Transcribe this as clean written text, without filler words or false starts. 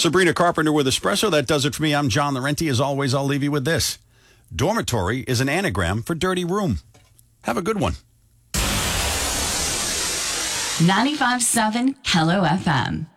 Sabrina Carpenter with Espresso. That does it for me. I'm John Laurenti. As always, I'll leave you with this. Dormitory is an anagram for dirty room. Have a good one. 95.7 Hello FM.